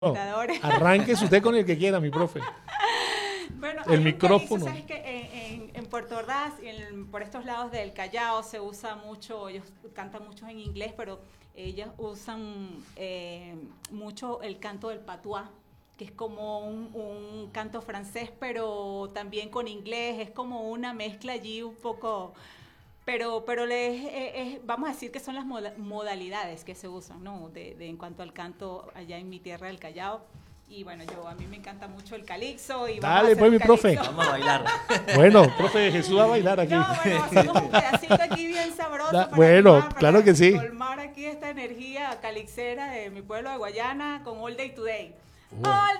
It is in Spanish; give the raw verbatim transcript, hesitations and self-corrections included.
Arránquese usted con el que quiera, mi profe. Bueno, el micrófono. Sabes que en, en, en Puerto Ordaz, en, por estos lados del Callao, se usa mucho, ellos cantan mucho en inglés, pero ellos usan eh, mucho el canto del patuá, que es como un, un canto francés, pero también con inglés, es como una mezcla allí un poco... Pero, pero les, eh, eh, vamos a decir que son las moda, modalidades que se usan, ¿no? De, de, en cuanto al canto allá en mi tierra del Callao. Y bueno, yo a mí me encanta mucho el calixo. Y Dale, pues, mi profe. Vamos a bailar. Bueno, profe Jesús va a bailar aquí. No, bueno, hacemos un pedacito aquí bien sabroso. Da, para bueno, animar, claro para que sí. colmar aquí esta energía calixera de mi pueblo de Guayana con All Day Today. Bueno. All